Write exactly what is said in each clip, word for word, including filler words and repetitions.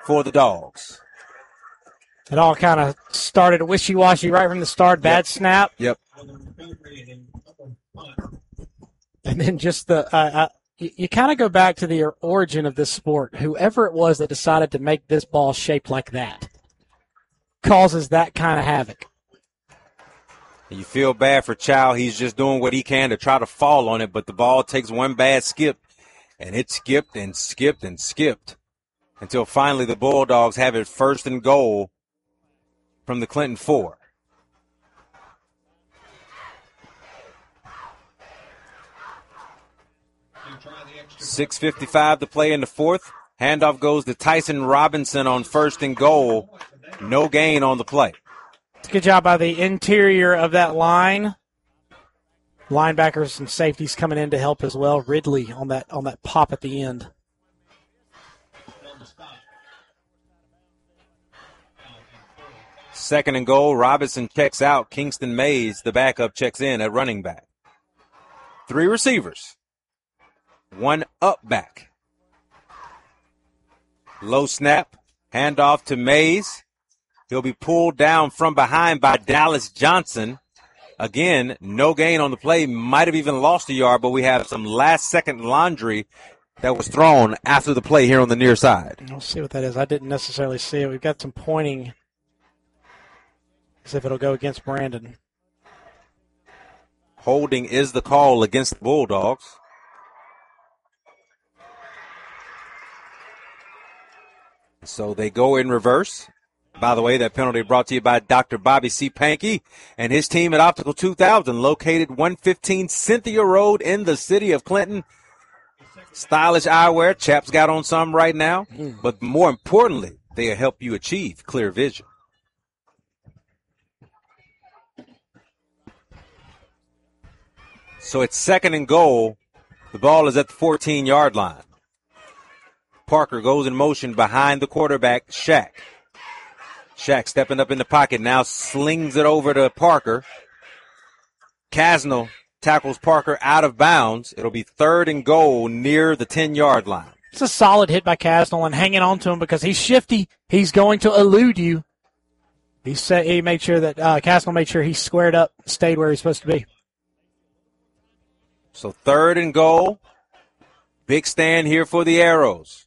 for the Dogs. It all kind of started wishy-washy right from the start. Bad Yep. snap. Yep. And then just the uh, uh, you, you kind of go back to the origin of this sport. Whoever it was that decided to make this ball shaped like that causes that kind of havoc. You feel bad for Chow. He's just doing what he can to try to fall on it, but the ball takes one bad skip, and it skipped and skipped and skipped until finally the Bulldogs have it first and goal from the Clinton four. six fifty-five to play in the fourth. Handoff goes to Tyson Robinson on first and goal. No gain on the play. Good job by the interior of that line. Linebackers and safeties coming in to help as well. Ridley on that on that pop at the end. Second and goal. Robinson checks out. Kingston Mays, the backup, checks in at running back. Three receivers. One up back. Low snap. Handoff to Mays. He'll be pulled down from behind by Dallas Johnson. Again, no gain on the play. Might have even lost a yard, but we have some last-second laundry that was thrown after the play here on the near side. We'll see what that is. I didn't necessarily see it. We've got some pointing as if it'll go against Brandon. Holding is the call against the Bulldogs. So they go in reverse. By the way, that penalty brought to you by Doctor Bobby C. Pankey and his team at Optical two thousand, located one fifteen Cynthia Road in the city of Clinton. Stylish eyewear. Chap's got on some right now. But more importantly, they help you achieve clear vision. So it's second and goal. The ball is at the fourteen-yard line. Parker goes in motion behind the quarterback, Shaq. Shaq stepping up in the pocket, now slings it over to Parker. Casnell tackles Parker out of bounds. It'll be third and goal near the ten-yard line. It's a solid hit by Casnell and hanging on to him because he's shifty. He's going to elude you. He said he made sure that uh, Casnell made sure he squared up, stayed where he's supposed to be. So third and goal. Big stand here for the Arrows.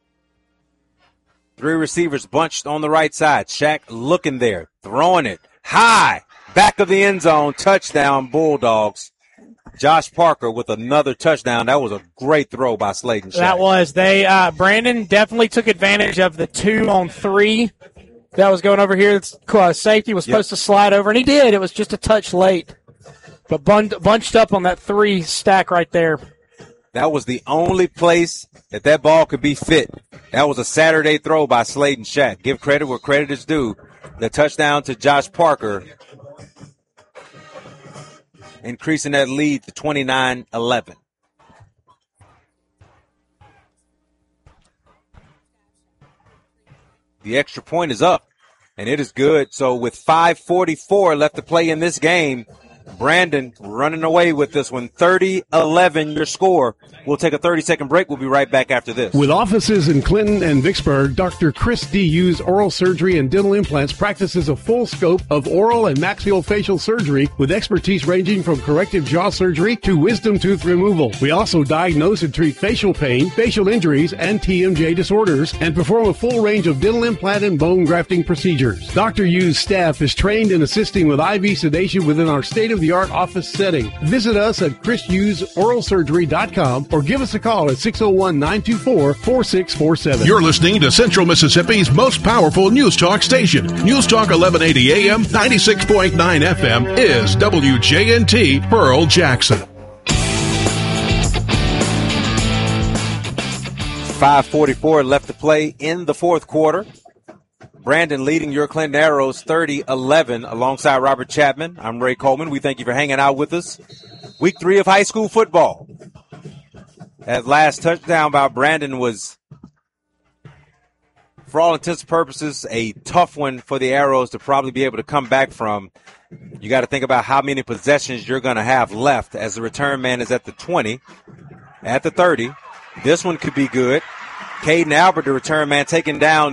Three receivers bunched on the right side. Shaq looking there, throwing it high, back of the end zone, touchdown Bulldogs. Josh Parker with another touchdown. That was a great throw by Slayton Shaq. That was. They uh, Brandon definitely took advantage of the two on three that was going over here. Uh, safety was supposed yep. to slide over, and he did. It was just a touch late, but bun- bunched up on that three stack right there. That was the only place that that ball could be fit. That was a Saturday throw by Slayton Shaq. Give credit where credit is due. The touchdown to Josh Parker, increasing that lead to twenty-nine eleven. The extra point is up, and it is good. So with five forty-four left to play in this game, Brandon running away with this one. thirty eleven your score. We'll take a thirty-second break. We'll be right back after this. With offices in Clinton and Vicksburg, Doctor Chris D. Hughes Oral Surgery and Dental Implants practices a full scope of oral and maxillofacial surgery with expertise ranging from corrective jaw surgery to wisdom tooth removal. We also diagnose and treat facial pain, facial injuries, and T M J disorders, and perform a full range of dental implant and bone grafting procedures. Doctor Hughes' staff is trained in assisting with I V sedation within our state-of-the-art office setting. Visit us at chris hughes oral surgery dot com or give us a call at six oh one, nine two four, four six four seven. You're listening to Central Mississippi's most powerful news talk station. News Talk eleven eighty A M, ninety-six point nine F M is W J N T Pearl Jackson. five forty-four left to play in the fourth quarter. Brandon leading your Clinton Arrows thirty eleven alongside Robert Chapman. I'm Ray Coleman. We thank you for hanging out with us. Week three of high school football. That last touchdown by Brandon was, for all intents and purposes, a tough one for the Arrows to probably be able to come back from. You got to think about how many possessions you're going to have left as the return man is at the twenty, at the thirty. This one could be good. Caden Albert, the return man, taken down